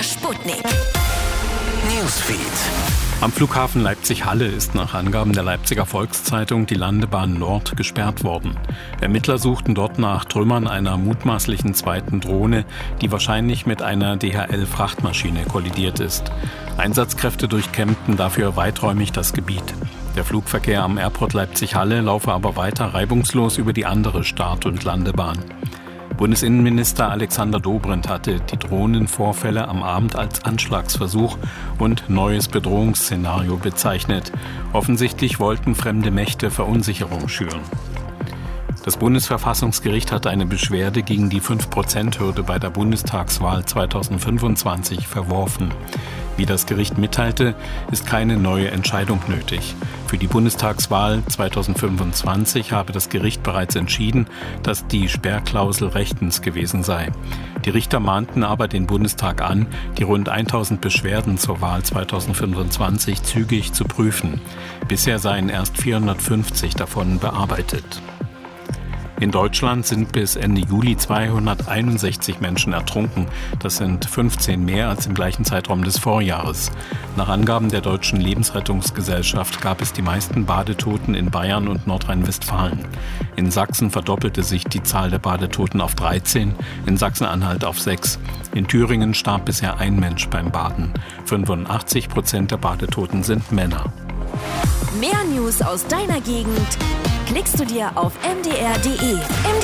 Sputnik Newsfeed. Am Flughafen Leipzig-Halle ist nach Angaben der Leipziger Volkszeitung die Landebahn Nord gesperrt worden. Ermittler suchten dort nach Trümmern einer mutmaßlichen zweiten Drohne, die wahrscheinlich mit einer DHL-Frachtmaschine kollidiert ist. Einsatzkräfte durchkämmten dafür weiträumig das Gebiet. Der Flugverkehr am Airport Leipzig-Halle laufe aber weiter reibungslos über die andere Start- und Landebahn. Bundesinnenminister Alexander Dobrindt hatte die Drohnenvorfälle am Abend als Anschlagsversuch und neues Bedrohungsszenario bezeichnet. Offensichtlich wollten fremde Mächte Verunsicherung schüren. Das Bundesverfassungsgericht hat eine Beschwerde gegen die 5%-Hürde bei der Bundestagswahl 2025 verworfen. Wie das Gericht mitteilte, ist keine neue Entscheidung nötig. Für die Bundestagswahl 2025 habe das Gericht bereits entschieden, dass die Sperrklausel rechtens gewesen sei. Die Richter mahnten aber den Bundestag an, die rund 1000 Beschwerden zur Wahl 2025 zügig zu prüfen. Bisher seien erst 450 davon bearbeitet. In Deutschland sind bis Ende Juli 261 Menschen ertrunken. Das sind 15 mehr als im gleichen Zeitraum des Vorjahres. Nach Angaben der Deutschen Lebensrettungsgesellschaft gab es die meisten Badetoten in Bayern und Nordrhein-Westfalen. In Sachsen verdoppelte sich die Zahl der Badetoten auf 13, in Sachsen-Anhalt auf 6. In Thüringen starb bisher ein Mensch beim Baden. 85% der Badetoten sind Männer. Mehr News aus deiner Gegend klickst du dir auf mdr.de.